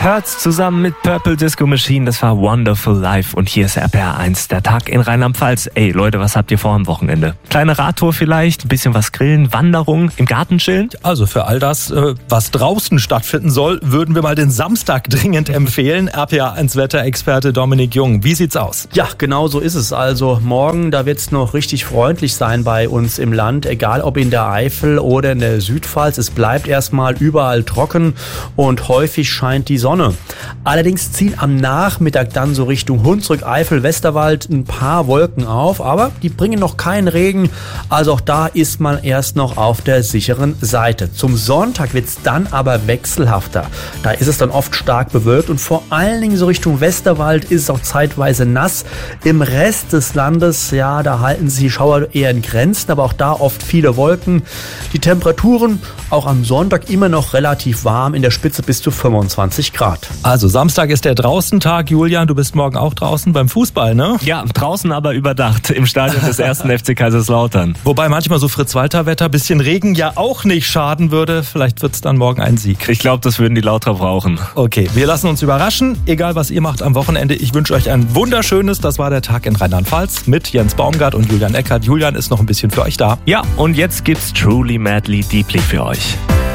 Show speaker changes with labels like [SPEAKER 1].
[SPEAKER 1] Hurts zusammen mit Purple Disco Machine, das war Wonderful Life und hier ist RPR1, der Tag in Rheinland-Pfalz. Ey Leute, was habt ihr vor am Wochenende? Kleine Radtour vielleicht, ein bisschen was grillen, Wanderung, im Garten chillen?
[SPEAKER 2] Also für all das, was draußen stattfinden soll, würden wir mal den Samstag dringend empfehlen. RPR1 Wetterexperte Dominik Jung, wie sieht's aus?
[SPEAKER 3] Ja, genau so ist es. Also morgen, da wird's noch richtig freundlich sein bei uns im Land, egal ob in der Eifel oder in der Südpfalz. Es bleibt erstmal überall trocken und häufig scheint die Sonne. Allerdings ziehen am Nachmittag dann so Richtung Hunsrück, Eifel, Westerwald ein paar Wolken auf, aber die bringen noch keinen Regen, also auch da ist man erst noch auf der sicheren Seite. Zum Sonntag wird's dann aber wechselhafter. Da ist es dann oft stark bewölkt und vor allen Dingen so Richtung Westerwald ist es auch zeitweise nass. Im Rest des Landes, ja, da halten sich die Schauer eher in Grenzen, aber auch da oft viele Wolken. Die Temperaturen auch am Sonntag immer noch relativ warm, in der Spitze bis zu 25 Grad.
[SPEAKER 2] Also Samstag ist der Draußentag. Julian, du bist morgen auch draußen beim Fußball, ne?
[SPEAKER 1] Ja, draußen aber überdacht, im Stadion des 1. FC Kaiserslautern.
[SPEAKER 2] Wobei manchmal so Fritz-Walter-Wetter, bisschen Regen ja auch nicht schaden würde. Vielleicht wird's dann morgen ein Sieg.
[SPEAKER 1] Ich glaube, das würden die Lauter brauchen.
[SPEAKER 2] Okay, wir lassen uns überraschen. Egal, was ihr macht am Wochenende. Ich wünsche euch ein wunderschönes. Das war der Tag in Rheinland-Pfalz mit Jens Baumgart und Julian Eckert. Julian ist noch ein bisschen für euch da.
[SPEAKER 1] Ja, und jetzt gibt's Truly Madly Deeply für euch.